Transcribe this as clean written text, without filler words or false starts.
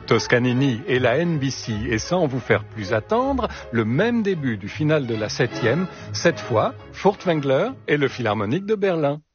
Toscanini et la NBC, et sans vous faire plus attendre, le même début du final de la 7e, cette fois, Furtwängler et le Philharmonique de Berlin.